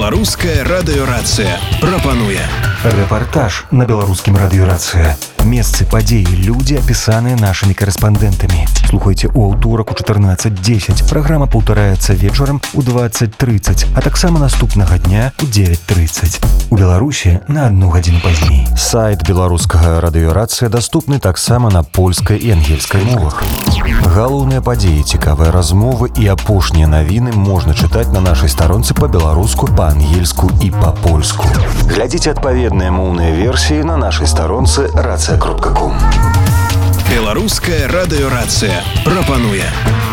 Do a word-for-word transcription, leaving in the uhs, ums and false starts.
Беларуская радыёрацыя прапануе рэпартаж на беларускім радыёрацыя. Месцы, падзеі, людзі, апісаныя нашымі карэспандэнтамі. Слухайце ў аўторак у чатырнаццаць дзесяць. Праграма паўтараецца вечарам у дваццаць трыццаць, а таксама наступнага дня у дзевяць трыццаць. У Беларусі на адну гадзіну пазней. Сайт беларускага радыёрацыя даступны таксама на польскай і ангельскай мовах. Галоўныя падзеі, цікавыя размовы і апошнія навіны можна чытаць на нашай старонцы па-беларуску, па-ангельску і па-польску. Глядзіце адпаведныя моўныя версіі на нашай старонцы рацыя кропка ком. Беларуская радыёрацыя прапануе